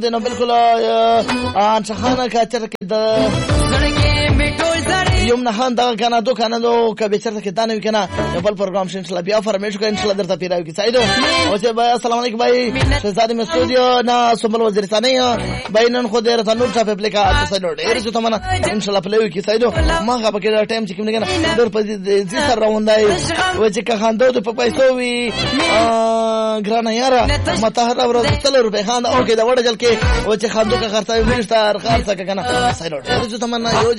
نو بالکل انشخانه کاچر کې د یوم نه خان دا کنه دو کبه چرته کې دانه کنه بل پروګرام شین انشاء الله بیا فرمایش کوي انشاء الله درته پیراوي کې سایدو او چې بھائی السلام علیکم بھائی شهزاده می استودیو نا سومل وزیرستاني بھائی نن خو دې رته نور ټاپ اپلیکا سایدو ډیر څه تمنه ان شاء الله پلیو کې سایدو ما غا پکې ټایم چې کوم نه کنه در په دې سر روندای و چې که خان دو په پیسو وی ګرانه یارا متهره ورځ 3 روپے خان او کې دا وړ جل کې و چې خان دو کا خرڅه ویستار خرڅه کنه سایدو ډیر څه تمنه یو